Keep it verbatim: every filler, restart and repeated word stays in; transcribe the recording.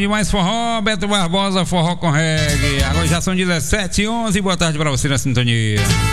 de mais forró, Beto Barbosa, forró com reggae. Agora já são dezessete e onze, boa tarde pra você na sintonia.